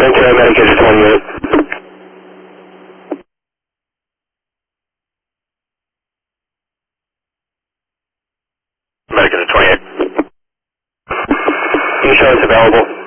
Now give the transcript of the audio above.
Military Medicaid is 1 unit. Medicaid is 28. Insurance available.